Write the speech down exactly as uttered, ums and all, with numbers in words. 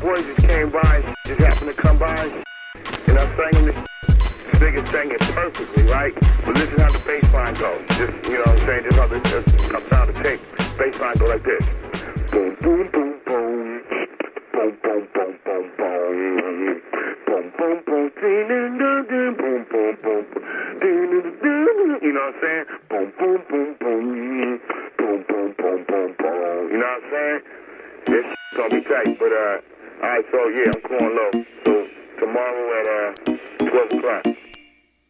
boys just came by, just happened to come by, and I'm singing this. This nigga sang it perfectly, right? But listen how the bass line goes. Just, you know what I'm saying? Just how the just comes down the tape. Bass line go like this. Boom, boom, boom, boom. Boom, boom, boom, boom, boom. Boom, boom, boom. Boom, boom, boom. You know what I'm saying? Boom, boom, boom, boom. Boom, boom, boom, boom, boom. You know what I'm saying? This gonna be tight, but uh, alright, so yeah, I'm going low. So tomorrow at uh twelve o'clock.